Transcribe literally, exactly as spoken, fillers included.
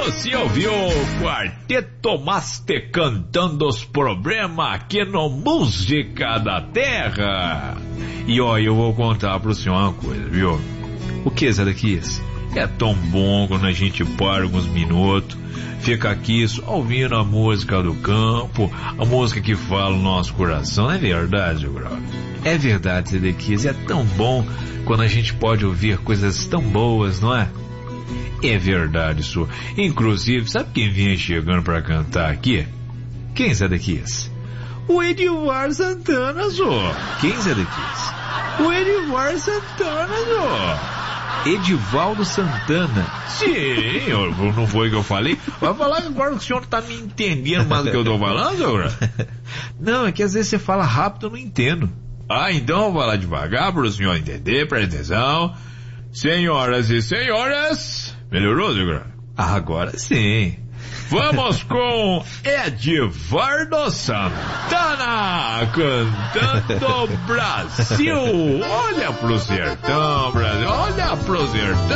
Você ouviu o Quarteto Master cantando os problemas aqui no Música da Terra. E ó, eu vou contar pro senhor uma coisa, viu? O que, Zé Daquis? É tão bom quando a gente para alguns minutos, fica aqui só ouvindo a música do campo, a música que fala no nosso coração. É verdade, brother? É verdade, Zé Daquis. É tão bom quando a gente pode ouvir coisas tão boas, não é? É verdade, isso. Inclusive, sabe quem vinha chegando pra cantar aqui? Quem, Zé Daquis? O Edivar Santana, só. Quem, Zé Daquis? O Edivar Santana, só. Edivaldo Santana. Sim, eu, não foi o que eu falei. Vai falar que agora o senhor tá me entendendo mais do que eu tô falando, senhor? Não, é que às vezes você fala rápido, eu não entendo. Ah, então eu vou falar devagar para o senhor entender, presta atenção. Senhoras e senhores, melhorou, senhor? Ah, agora sim. Vamos com Edivaldo Santana cantando Brasil. Olha pro sertão, Brasil. Olha pro sertão.